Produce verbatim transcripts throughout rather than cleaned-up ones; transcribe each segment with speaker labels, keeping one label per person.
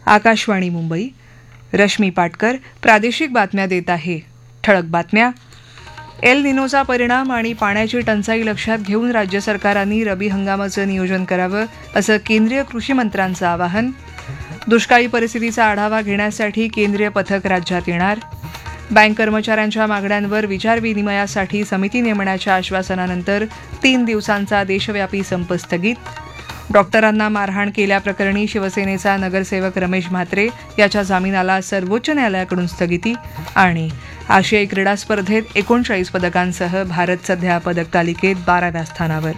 Speaker 1: आकाशवाणी मुंबई. रश्मी पाटकर प्रादेशिक बातम्या देत आहे. ठळक बातम्या. एल निनोचा परिणाम आणि पाण्याची टंचाई लक्षात घेऊन राज्य सरकारांनी रबी हंगामाचं नियोजन करावं असं केंद्रीय कृषी मंत्र्यांचं आवाहन. दुष्काळी परिस्थितीचा आढावा घेण्यासाठी केंद्रीय पथक राज्यात येणार. बँक कर्मचाऱ्यांच्या मागण्यांवर विचारविनिमयासाठी समिती नेमण्याच्या आश्वासनानंतर तीन दिवसांचा देशव्यापी संप स्थगित. डॉक्टरांना मारहाण केल्याप्रकरणी शिवसेनेचा नगरसेवक रमेश म्हात्रे याच्या जामिनाला सर्वोच्च न्यायालयाकडून स्थगिती. आणि आशियाई क्रीडा स्पर्धेत एकोणचाळीस पदकांसह भारत सध्या पदक तालिकेत बाराव्या स्थानावर.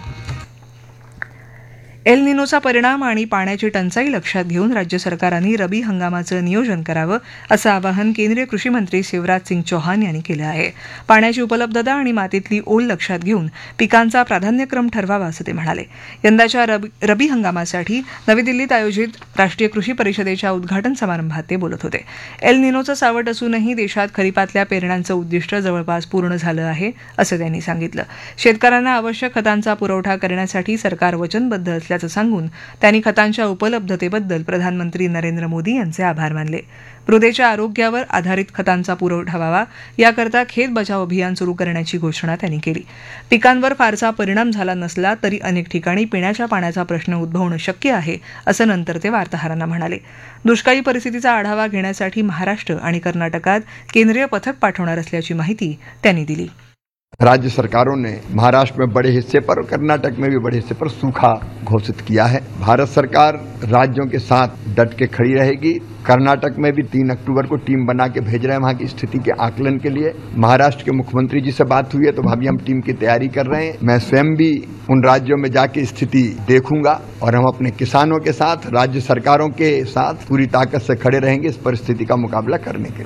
Speaker 1: एल निनोचा परिणाम आणि पाण्याची टंचाई लक्षात घेऊन राज्य सरकारांनी रबी हंगामाचं नियोजन करावं असं आवाहन केंद्रीय कृषी मंत्री शिवराज सिंग चौहान यांनी केलं आहे. पाण्याची उपलब्धता आणि मातीतली ओल लक्षात घेऊन पिकांचा प्राधान्यक्रम ठरवावा असं ते म्हणाले. यंदाच्या रबी हंगामासाठी नवी दिल्लीत आयोजित राष्ट्रीय कृषी परिषदेच्या उद्घाटन समारंभात ते बोलत होते. एल निनोचं सावट असूनही देशात खरीपातल्या पेरण्यांचं उद्दिष्ट जवळपास पूर्ण झालं आहे असं त्यांनी सांगितलं. शेतकऱ्यांना आवश्यक खतांचा पुरवठा करण्यासाठी सरकार वचनबद्ध असल्याचं सांगून त्यांनी खतांच्या उपलब्धतेबद्दल प्रधानमंत्री नरेंद्र मोदी यांचे आभार मानले. मृदेच्या आरोग्यावर आधारित खतांचा पुरवठा व्हावा याकरता खेत बचाव अभियान सुरू करण्याची घोषणा त्यांनी केली. पिकांवर फारसा परिणाम झाला नसला तरी अनेक ठिकाणी पिण्याच्या पाण्याचा प्रश्न उद्भवणं शक्य आहे असं नंतर ते वार्ताहरांना म्हणाले. दुष्काळी परिस्थितीचा आढावा घेण्यासाठी महाराष्ट्र आणि कर्नाटकात केंद्रीय पथक पाठवणार असल्याची माहिती त्यांनी दिली.
Speaker 2: राज्य सरकारों ने महाराष्ट्र में बड़े हिस्से पर और कर्नाटक में भी बड़े हिस्से पर सूखा घोषित किया है. भारत सरकार राज्यों के साथ डट के खड़ी रहेगी. कर्नाटक में भी तीन अक्टूबर को टीम बना के भेज रहे हैं वहां की स्थिति के आकलन के लिए. महाराष्ट्र के मुख्यमंत्री जी से बात हुई है तो अभी हम टीम की तैयारी कर रहे हैं. मैं स्वयं भी उन राज्यों में जाके स्थिति देखूंगा और हम अपने किसानों के साथ राज्य सरकारों के साथ पूरी ताकत से खड़े रहेंगे इस परिस्थिति का मुकाबला करने के लिए.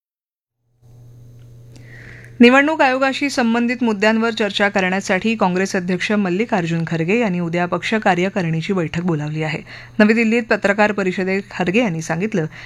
Speaker 1: निवडणूक आयोगाशी संबंधित मुद्द्यांवर चर्चा करण्यासाठी काँग्रेस अध्यक्ष मल्लिकार्जुन खरगे यांनी उद्या पक्ष कार्यकारिणीची बैठक बोलावली आहे. नवी दिल्लीत पत्रकार परिषदेत खरगे यांनी सांगितलं